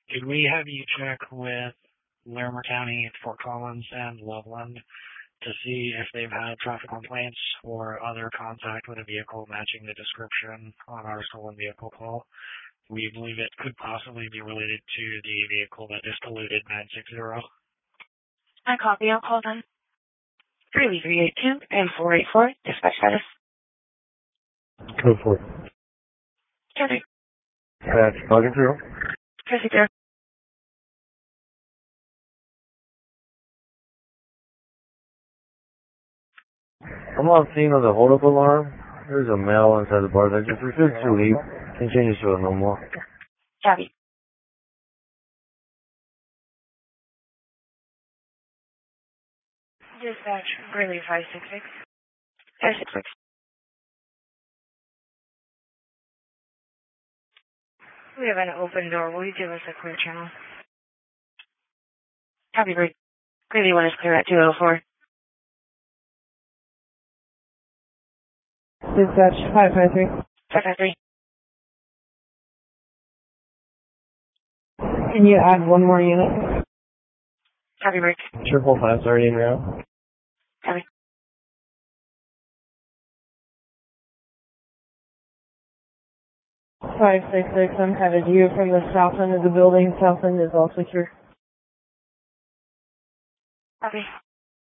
Could we have you check with Larimer County, Fort Collins, and Loveland to see if they've had traffic complaints or other contact with a vehicle matching the description on our stolen vehicle call? We believe it could possibly be related to the vehicle that just eluded 960. I copy. I'll call them. 382 and 484. Dispatch status. Code 4. Traffic. Patch, logging through. Traffic there. I'm on scene of the hold-up alarm. There's a male inside the bar that just refused to leave and changes to a normal. Copy. Dispatch, Greeley 566. 566. We have an open door. Will you give us a clear channel? Copy, Greeley. Greeley 1 is clear at 204. Dispatch 553. 553. Can you add one more unit? Copy, Rick. 555's already in route. Copy. Five six six. I'm headed to you from the south end of the building. South end is all secure. Copy.